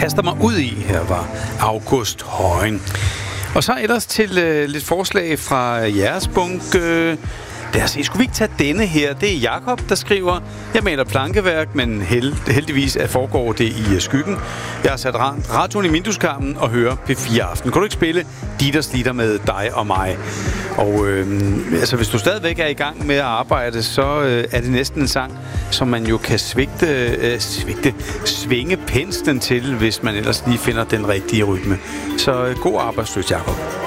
kaster mig ud i. Her var August Højen. Og så ellers til lidt forslag fra jeres bunke. Lad os se, skulle vi ikke tage denne her? Det er Jakob, der skriver: Jeg maler plankeværk, men heldigvis foregår det i skyggen. Jeg har sat radioen i vindueskarmen og hører P4 Aften. Kan du ikke spille Ditter Slitter med dig og mig? Og altså, hvis du stadigvæk er i gang med at arbejde, så er det næsten en sang, som man jo kan svinge penslen til, hvis man ellers lige finder den rigtige rytme. Så god arbejdslyst, Jakob.